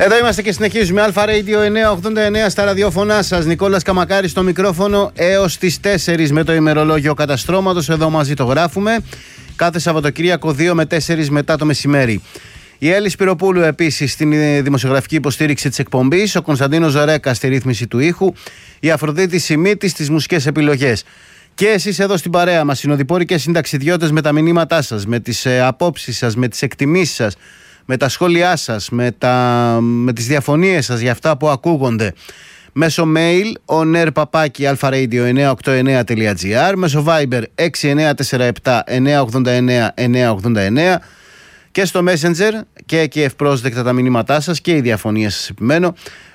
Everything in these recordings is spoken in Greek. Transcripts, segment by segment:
Εδώ είμαστε και συνεχίζουμε. Αλφα Radio 989 στα ραδιόφωνά σας. Νικόλας Καμακάρης στο μικρόφωνο έως τις 4 με το ημερολόγιο καταστρώματος. Εδώ μαζί το γράφουμε. Κάθε Σαββατοκύριακο 2 με 4 μετά το μεσημέρι. Η Έλλη Σπυροπούλου επίσης στην δημοσιογραφική υποστήριξη της εκπομπής. Ο Κωνσταντίνος Ζωρέκα στη ρύθμιση του ήχου. Η Αφροδίτη Σιμίτη στις μουσικές επιλογές. Και εσείς εδώ στην παρέα μας, συνοδοιπόροι και συνταξιδιώτες, με τα μηνύματά σας, με τις απόψεις σας, με τις εκτιμήσεις σας, με τα σχόλιά σας, με τις διαφωνίες σας για αυτά που ακούγονται. Μέσω mail onair@alfaradio989.gr, μέσω Viber 6947 989 989 και στο Messenger, και εκεί ευπρόσδεκτα τα μηνύματά σας και οι διαφωνίες σας, επιμένω,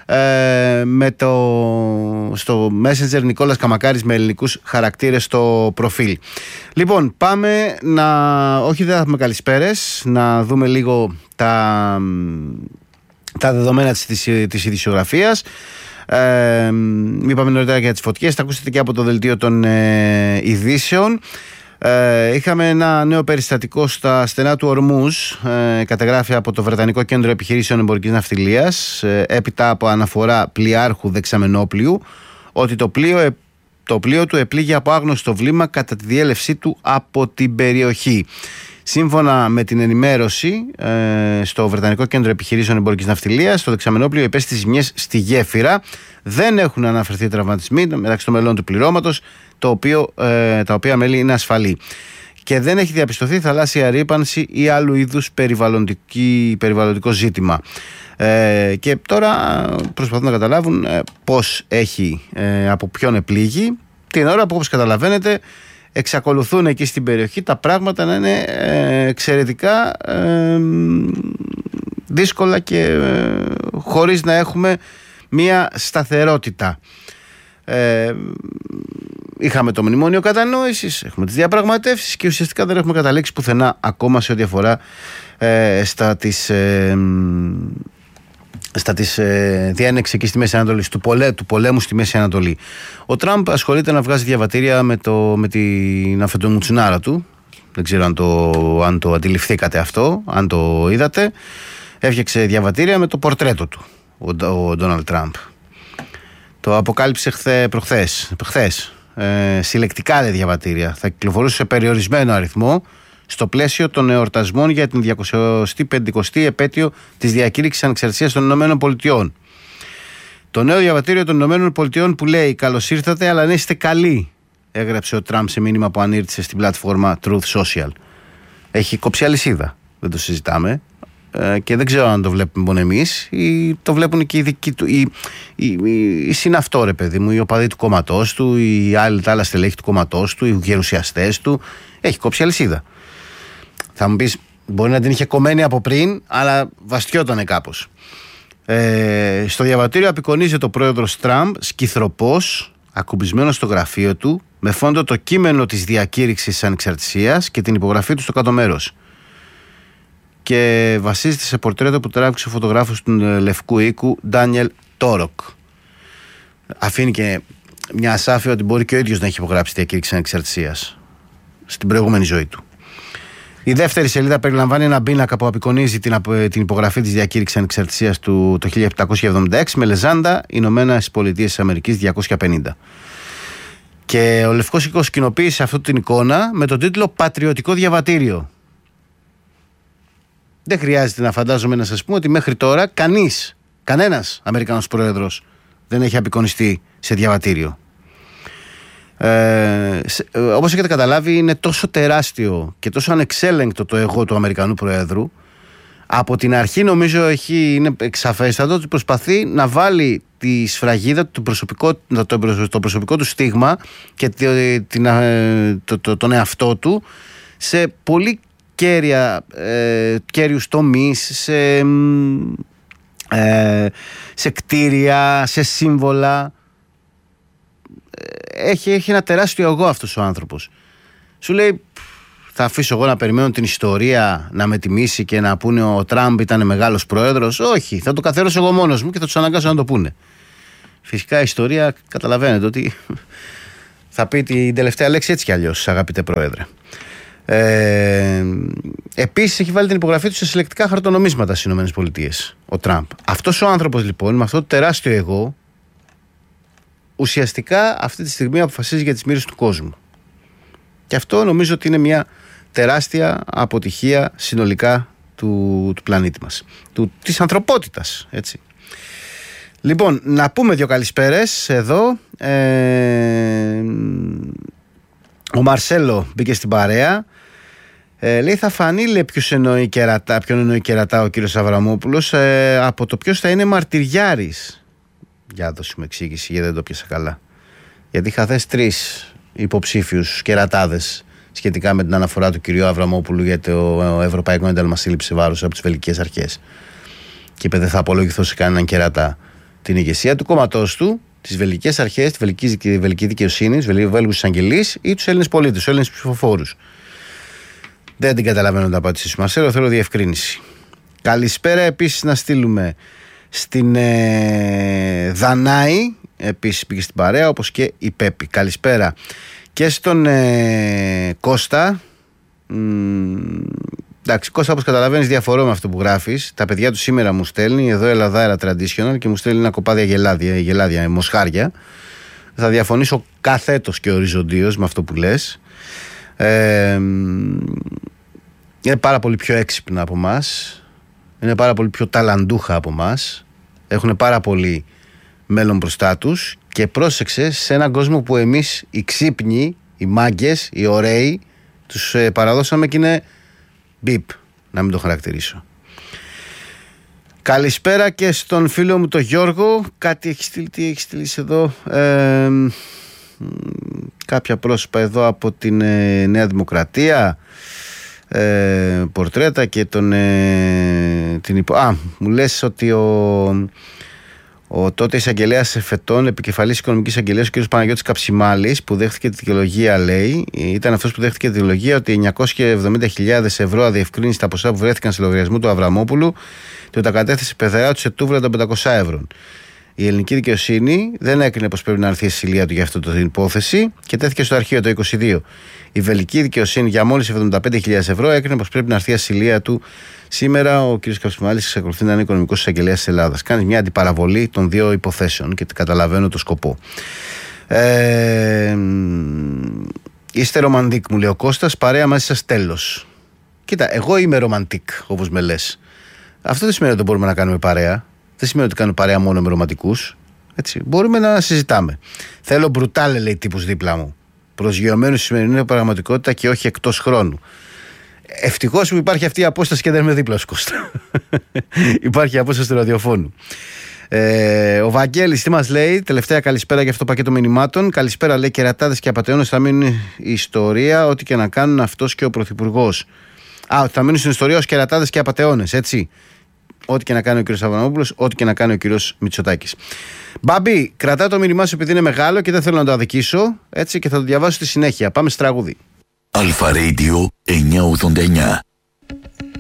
στο Messenger Νικόλας Καμακάρης με ελληνικούς χαρακτήρες στο προφίλ. Λοιπόν, πάμε όχι, δεν θα έχουμε καλησπέρες, να δούμε λίγο τα δεδομένα της ειδησιογραφίας. Είπαμε νωρίτερα για τις φωτιές, τα ακούσατε και από το δελτίο των ειδήσεων. Είχαμε ένα νέο περιστατικό στα στενά του Ορμούζ, καταγράφει από το Βρετανικό Κέντρο Επιχειρήσεων Εμπορικής Ναυτιλίας, έπειτα από αναφορά πλοιάρχου δεξαμενόπλοιου, ότι το πλοίο του επλήγει από άγνωστο βλήμα κατά τη διέλευσή του από την περιοχή. Σύμφωνα με την ενημέρωση στο Βρετανικό Κέντρο Επιχειρήσεων Εμπορικής Ναυτιλίας, το δεξαμενόπλοιο υπέστη ζημιές στη γέφυρα. Δεν έχουν αναφερθεί τραυματισμοί μεταξύ των μελών του πληρώματος, τα οποία μέλη είναι ασφαλή. Και δεν έχει διαπιστωθεί θαλάσσια ρύπανση ή άλλου είδους περιβαλλοντικό ζήτημα. Και τώρα προσπαθούν να καταλάβουν πώς έχει, από ποιον επλήγει, την ώρα που, όπως καταλαβαίνετε, εξακολουθούν εκεί στην περιοχή τα πράγματα να είναι εξαιρετικά δύσκολα και χωρίς να έχουμε μία σταθερότητα. Είχαμε το μνημόνιο κατανόησης, έχουμε τις διαπραγματεύσεις και ουσιαστικά δεν έχουμε καταλήξει πουθενά ακόμα σε ό,τι αφορά στα της διένεξης εκεί στη Μέση Ανατολή, του πολέμου στη Μέση Ανατολή. Ο Τραμπ ασχολείται να βγάζει διαβατήρια με την αφεντομουτσουνάρα του. Δεν ξέρω αν το αντιληφθήκατε αυτό, αν το είδατε. Έφτιαξε διαβατήρια με το πορτρέτο του ο Ντόναλντ Τραμπ. Το αποκάλυψε προχθές. Συλλεκτικά διαβατήρια. Θα κυκλοφορούσε σε περιορισμένο αριθμό στο πλαίσιο των εορτασμών για την 250η επέτειο της διακήρυξης ανεξαρτησίας των Ηνωμένων Πολιτειών. Το νέο διαβατήριο των Ηνωμένων Πολιτειών που λέει «Καλώς ήρθατε, αλλά να είστε καλοί», έγραψε ο Τραμπ σε μήνυμα που ανήρτησε στην πλατφόρμα Truth Social. Έχει κόψει αλυσίδα, δεν το συζητάμε, και δεν ξέρω αν το βλέπουμε μόνο εμείς ή το βλέπουν και οι δικοί του, οι συναυτό, ρε παιδί μου, οι οπαδοί του κόμματός του, τα άλλα στελέχη του κόμματός του, οι γερουσιαστές του. Έχει κόψει αλυσίδα. Θα μου πεις, μπορεί να την είχε κομμένη από πριν, αλλά βαστιότανε κάπως. Στο διαβατήριο απεικονίζεται ο πρόεδρος Τραμπ σκυθροπός, ακουμπισμένος στο γραφείο του, με φόντο το κείμενο της διακήρυξης της ανεξαρτησίας και την υπογραφή του στο κάτω μέρος. Και βασίζεται σε πορτρέτο που τράβηξε ο φωτογράφος του Λευκού Οίκου, Ντάνιελ Τόροκ. Αφήνει και μια ασάφεια ότι μπορεί και ο ίδιος να έχει υπογράψει τη διακήρυξη της ανεξαρτησίας στην προηγούμενη ζωή του. Η δεύτερη σελίδα περιλαμβάνει ένα πίνακα που απεικονίζει την υπογραφή της διακήρυξης ανεξαρτησίας του το 1776 με λεζάντα Ηνωμένες Πολιτείες Αμερικής 250. Και ο Λευκός Οίκος κοινοποίησε αυτή την εικόνα με τον τίτλο «Πατριωτικό διαβατήριο». Δεν χρειάζεται να φαντάζομαι να σας πούμε ότι μέχρι τώρα κανένας Αμερικανός πρόεδρος δεν έχει απεικονιστεί σε διαβατήριο. Όπως έχετε καταλάβει, είναι τόσο τεράστιο και τόσο ανεξέλεγκτο το εγώ του Αμερικανού Προέδρου. Από την αρχή νομίζω είναι εξαφέστατο ότι προσπαθεί να βάλει τη σφραγίδα, το προσωπικό του στίγμα και τον εαυτό του σε πολύ κέριους τομείς, σε κτίρια, σε σύμβολα. Έχει ένα τεράστιο εγώ αυτός ο άνθρωπος. Σου λέει, θα αφήσω εγώ να περιμένω την ιστορία να με τιμήσει και να πούνε ο Τραμπ ήταν μεγάλος πρόεδρος? Όχι, θα το καθαρίσω εγώ μόνος μου και θα τους αναγκάσω να το πούνε. Φυσικά η ιστορία, καταλαβαίνετε ότι θα πει την τελευταία λέξη έτσι κι αλλιώς, αγαπητέ πρόεδρε. Επίσης έχει βάλει την υπογραφή του σε συλλεκτικά χαρτονομίσματα στις ΗΠΑ ο Τραμπ. Αυτός ο άνθρωπος λοιπόν με αυτό το τεράστιο εγώ ουσιαστικά αυτή τη στιγμή αποφασίζει για τις μοίρες του κόσμου. Και αυτό νομίζω ότι είναι μια τεράστια αποτυχία συνολικά του πλανήτη μας, της ανθρωπότητας, έτσι. Λοιπόν, να πούμε δύο καλησπέρες εδώ. Ο Μαρσέλο μπήκε στην παρέα. Λέει θα φανεί, λέει, ποιον εννοεί κερατά ο κύριος Αβραμόπουλος, από το ποιος θα είναι μαρτυριάρης. Για να δώσουμε εξήγηση, γιατί δεν το πιάσα καλά. Γιατί είχα θέσει 3 υποψήφιους κερατάδες σχετικά με την αναφορά του κυρίου Αβραμόπουλου για το Ευρωπαϊκό Ένταλμα Σύλληψης βάρους από τις βελγικές αρχές. Και είπε δεν θα απολογηθώ σε κανέναν κερατά. Την ηγεσία του κόμματός του, τις βελγικές αρχές, τη βελγική δικαιοσύνη, τους Βέλγους εισαγγελείς ή τους Έλληνες πολίτες, τους Έλληνες ψηφοφόρους. Δεν την καταλαβαίνω την απάντησή σου, Μαρσέλο, θέλω διευκρίνηση. Καλησπέρα επίσης να στείλουμε στην Δανάη, επίσης πήγε στην παρέα, όπως και η Πέπη. Καλησπέρα και στον Κώστα. Εντάξει, Κώστα, όπως καταλαβαίνεις, διαφορώ με αυτό που γράφεις. Τα παιδιά του σήμερα μου στέλνει εδώ Ελλαδάρα Traditional και μου στέλνει ένα κοπάδια γελάδια, μοσχάρια. Θα διαφωνήσω καθέτος και οριζοντίως με αυτό που λες. Είναι πάρα πολύ πιο έξυπνα από μας. Είναι πάρα πολύ πιο ταλαντούχα από μας. Έχουν πάρα πολύ μέλλον μπροστά τους. Και πρόσεξε, σε έναν κόσμο που εμείς οι ξύπνοι, οι μάγκες, οι ωραίοι, τους παραδώσαμε και είναι μπιπ, να μην το χαρακτηρίσω. Καλησπέρα και στον φίλο μου τον Γιώργο. Κάτι έχει στείλει, τι έχει στείλει εδώ, κάποια πρόσωπα εδώ από την Νέα Δημοκρατία, πορτρέτα και τον μου λες ότι ο τότε εισαγγελέας εφετών, επικεφαλής οικονομικής εισαγγελίας, ο κ. Παναγιώτης Καψιμάλης, που δέχτηκε τη δικαιολογία, λέει, ήταν αυτός που δέχτηκε τη δικαιολογία ότι 970.000 ευρώ αδιευκρίνηστα τα ποσά που βρέθηκαν σε λογαριασμό του Αβραμόπουλου και τα κατέθεσε πεθερά του σε τούβλα των 500 ευρώ. Η ελληνική δικαιοσύνη δεν έκρινε πως πρέπει να έρθει η ασυλία του για αυτή την υπόθεση και τέθηκε στο αρχείο το 2022. Η βελγική δικαιοσύνη για μόλις 75.000 ευρώ έκρινε πως πρέπει να έρθει η ασυλία του. Σήμερα ο κ. Καψιμάλης εξακολουθεί να είναι οικονομικός εισαγγελέας της Ελλάδας. Κάνει μια αντιπαραβολή των δύο υποθέσεων και καταλαβαίνω το σκοπό. Είστε ρομαντικ, μου λέει ο Κώστας, παρέα μαζί σας τέλος. Κοίτα, εγώ είμαι ρομαντικ, όπως με λες. Αυτό δεν σημαίνει ότι δεν μπορούμε να κάνουμε παρέα. Δεν σημαίνει ότι κάνουμε παρέα μόνο με ρομαντικούς. Έτσι. Μπορούμε να συζητάμε. Θέλω μπρουτάλε, λέει, τύπους δίπλα μου. Προσγειωμένους στη σημερινή πραγματικότητα και όχι εκτός χρόνου. Ευτυχώς που υπάρχει αυτή η απόσταση και δεν είμαι δίπλα σου, Κώστα. Υπάρχει απόσταση του ραδιοφώνου. Ο Βαγγέλης τι μας λέει, τελευταία καλησπέρα για αυτό το πακέτο μηνυμάτων. Καλησπέρα, λέει, κερατάδες και απατεώνες θα μείνουν η ιστορία, ό,τι και να κάνουν αυτός και ο Πρωθυπουργός. Θα μείνουν στην ιστορία ως κερατάδες και απατεώνες, έτσι. Ό,τι και να κάνει ο κ. Αβραμόπουλος, ό,τι και να κάνει ο κ. Μητσοτάκης. Μπάμπη, κρατάω το μήνυμά σου επειδή είναι μεγάλο και δεν θέλω να το αδικήσω, έτσι, και θα το διαβάσω στη συνέχεια. Πάμε στο τραγούδι. Αλφα Radio 989.